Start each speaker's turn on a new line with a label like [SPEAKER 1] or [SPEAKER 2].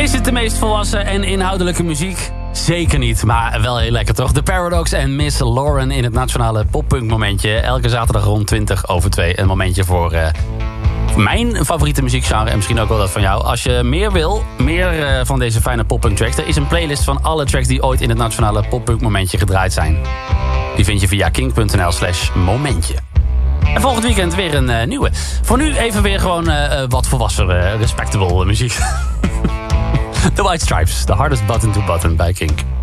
[SPEAKER 1] Is het de meest volwassen en inhoudelijke muziek? Zeker niet, maar wel heel lekker toch? The Paradox en Miss Lauren in het nationale poppunk momentje. Elke zaterdag rond 2:20 Een momentje voor mijn favoriete muziekgenre en misschien ook wel dat van jou. Als je meer wil, van deze fijne poppunk tracks, er is een playlist van alle tracks die ooit in het nationale poppunk momentje gedraaid zijn. Die vind je via kink.nl/momentje. En volgend weekend weer een nieuwe. Voor nu even weer gewoon wat volwassere, respectable muziek. The White Stripes, The Hardest Button to Button bij Kink.